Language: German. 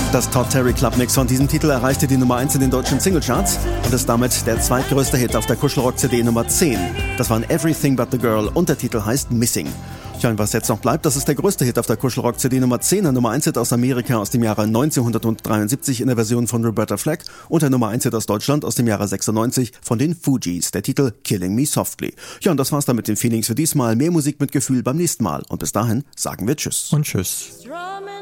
Das Todd Terry Club Mix von diesem Titel erreichte die Nummer 1 in den deutschen Singlecharts und ist damit der zweitgrößte Hit auf der Kuschelrock-CD Nummer 10. Das waren Everything But The Girl und der Titel heißt Missing. Tja, und was jetzt noch bleibt, das ist der größte Hit auf der Kuschelrock-CD Nummer 10, ein Nummer 1 Hit aus Amerika aus dem Jahre 1973 in der Version von Roberta Flack und der Nummer 1 Hit aus Deutschland aus dem Jahre 96 von den Fugees, der Titel Killing Me Softly. Ja, und das war's dann mit den Feelings für diesmal. Mehr Musik mit Gefühl beim nächsten Mal. Und bis dahin sagen wir Tschüss. Und Tschüss.